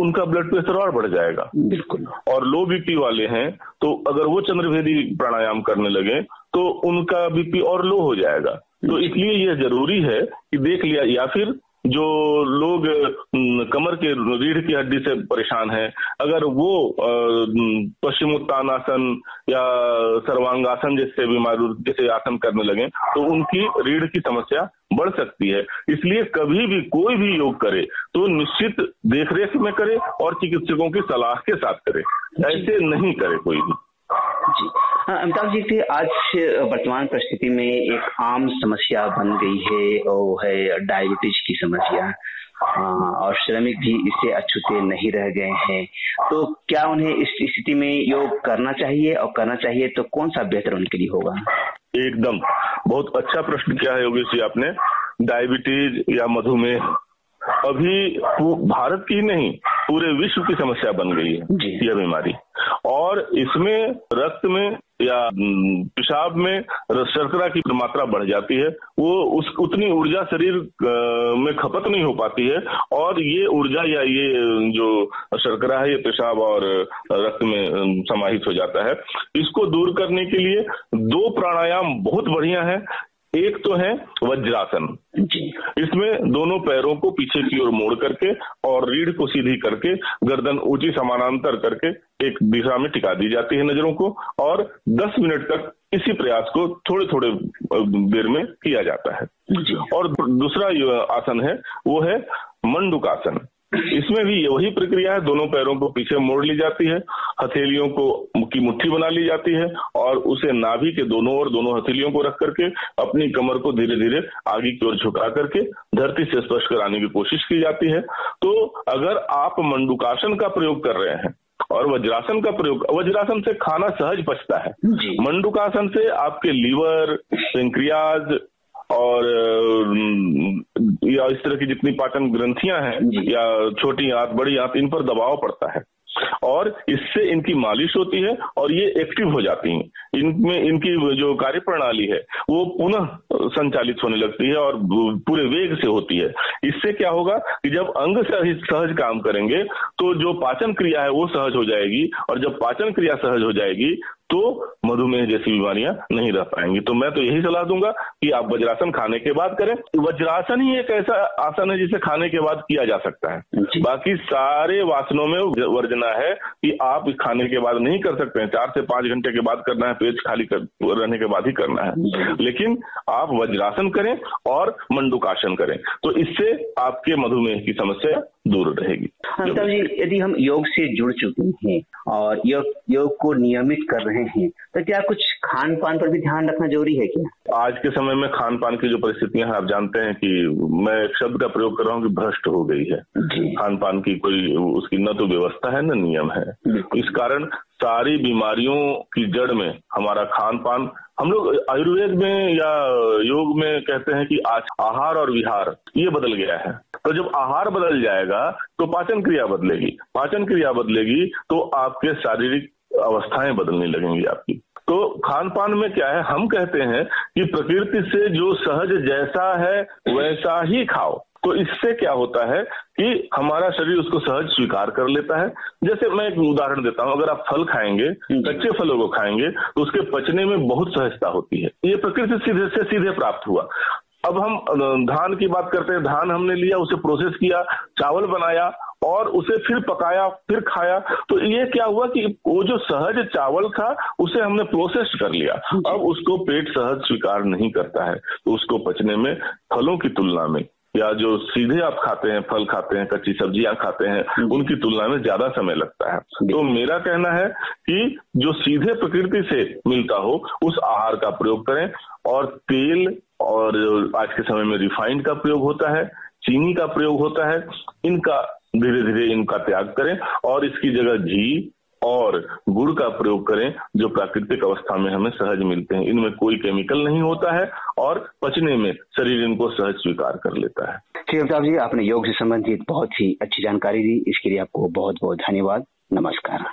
उनका blood pressure और बढ़ जाएगा। बिल्कुल। और लो बीपी वाले हैं तो अगर वो चंद्रभेदी प्राणायाम करने लगे तो उनका बीपी और लो हो जाएगा। तो इसलिए यह जरूरी है कि देख लिया, या फिर जो लोग कमर के रीढ़ की हड्डी से परेशान हैं, अगर वो पश्चिमोत्तानासन या सर्वांगासन जैसे आसन करने लगे तो उनकी रीढ़ की समस्या बढ़ सकती है। इसलिए कभी भी कोई भी योग करे तो निश्चित देखरेख में करे और चिकित्सकों की सलाह के साथ करे, ऐसे नहीं करे कोई भी। जी अमिताभ जी, आज वर्तमान परिस्थिति में एक आम समस्या बन गई है और वो है डायबिटीज की समस्या, और श्रमिक भी इससे अछूते नहीं रह गए हैं। तो क्या उन्हें इस स्थिति में योग करना चाहिए, और करना चाहिए तो कौन सा बेहतर उनके लिए होगा? एकदम बहुत अच्छा प्रश्न किया है योगेश जी आपने। डायबिटीज या मधुमेह अभी भारत की नहीं पूरे विश्व की समस्या बन गई है यह बीमारी, और इसमें रक्त में या पेशाब में शर्करा की मात्रा बढ़ जाती है। वो उतनी ऊर्जा शरीर में खपत नहीं हो पाती है, और ये ऊर्जा या ये जो शर्करा है ये पेशाब और रक्त में समाहित हो जाता है। इसको दूर करने के लिए 2 प्राणायाम बहुत बढ़िया है। एक तो है वज्रासन, इसमें दोनों पैरों को पीछे की ओर मोड़ करके और रीढ़ को सीधी करके गर्दन ऊंची समानांतर करके एक दिशा में टिका दी जाती है नजरों को, और 10 मिनट तक इसी प्रयास को थोड़े थोड़े देर में किया जाता है। और दूसरा आसन है वो है मंडूकासन। इसमें भी वही प्रक्रिया है, दोनों पैरों को पीछे मोड़ ली जाती है, हथेलियों को की मुट्ठी बना ली जाती है और उसे नाभि के दोनों ओर दोनों हथेलियों को रख करके अपनी कमर को धीरे धीरे आगे की ओर झुका करके धरती से स्पर्श कराने की कोशिश की जाती है। तो अगर आप मंडूकासन का प्रयोग कर रहे हैं और वज्रासन का प्रयोग, वज्रासन से खाना सहज पचता है, मंडूकासन से आपके लीवर, पेंक्रियाज और या इस तरह की जितनी पाचन ग्रंथियां हैं या छोटी आंत बड़ी आंत, इन पर दबाव पड़ता है और इससे इनकी मालिश होती है और ये एक्टिव हो जाती हैं। इनमें इनकी जो कार्य प्रणाली है वो पुनः संचालित होने लगती है और पूरे वेग से होती है। इससे क्या होगा कि जब अंग सहज काम करेंगे तो जो पाचन क्रिया है वो सहज हो जाएगी, और जब पाचन क्रिया सहज हो जाएगी तो मधुमेह जैसी बीमारियां नहीं रह पाएंगी। तो मैं तो यही सलाह दूंगा कि आप वज्रासन खाने के बाद करें। वज्रासन ही एक ऐसा आसन है जिसे खाने के बाद किया जा सकता है, बाकी सारे वासनों में वर्जना है कि आप खाने के बाद नहीं कर सकते हैं। 4 से 5 घंटे के बाद करना है, पेट खाली रहने के बाद ही करना है, लेकिन आप वज्रासन करें और मंडूकासन करें तो इससे आपके मधुमेह की समस्या दूर रहेगी। अमिताभ जी, यदि हम योग से जुड़ चुके हैं और योग को नियमित कर रहे हैं तो क्या कुछ खान पान पर भी ध्यान रखना जरूरी है क्या? आज के समय में खान पान की जो परिस्थितियां हैं, आप जानते हैं कि मैं एक शब्द का प्रयोग कर रहा हूँ कि भ्रष्ट हो गई है खान पान की, कोई उसकी न तो व्यवस्था है न नियम है। इस कारण सारी बीमारियों की जड़ में हमारा खान पान, हम लोग आयुर्वेद में या योग में कहते हैं कि आहार और विहार ये बदल गया है। तो जब आहार बदल जाएगा तो पाचन क्रिया बदलेगी, पाचन क्रिया बदलेगी तो आपके शारीरिक अवस्थाएं बदलने लगेंगी आपकी। तो खान पान में क्या है, हम कहते हैं कि प्रकृति से जो सहज जैसा है वैसा ही खाओ। तो इससे क्या होता है कि हमारा शरीर उसको सहज स्वीकार कर लेता है। जैसे मैं एक उदाहरण देता हूं, अगर आप फल खाएंगे, कच्चे फलों को खाएंगे तो उसके पचने में बहुत सहजता होती है। ये प्रकृति से सीधे प्राप्त हुआ। अब हम धान की बात करते हैं, धान हमने लिया, उसे प्रोसेस किया, चावल बनाया और उसे फिर पकाया, फिर खाया, तो ये क्या हुआ कि वो जो सहज चावल था उसे हमने प्रोसेस कर लिया। अब उसको पेट सहज स्वीकार नहीं करता है, तो उसको पचने में फलों की तुलना में या जो सीधे आप खाते हैं, फल खाते हैं, कच्ची सब्जियां खाते हैं, उनकी तुलना में ज्यादा समय लगता है। तो मेरा कहना है कि जो सीधे प्रकृति से मिलता हो उस आहार का प्रयोग करें, और तेल और आज के समय में रिफाइंड का प्रयोग होता है, चीनी का प्रयोग होता है, इनका धीरे धीरे इनका त्याग करें और इसकी जगह घी और गुड़ का प्रयोग करें जो प्राकृतिक अवस्था में हमें सहज मिलते हैं। इनमें कोई केमिकल नहीं होता है और पचने में शरीर इनको सहज स्वीकार कर लेता है। ठीक है अमिताभ जी, आपने योग से संबंधित बहुत ही अच्छी जानकारी दी, इसके लिए आपको बहुत बहुत धन्यवाद। नमस्कार।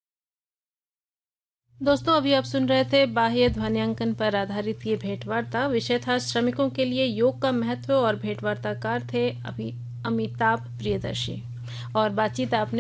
दोस्तों, अभी आप सुन रहे थे बाह्य ध्वन्यांकन पर आधारित ये भेंटवार्ता। विषय था श्रमिकों के लिए योग का महत्व और भेंटवार्ताकार थे अमिताभ प्रियदर्शी, और बातचीत आपने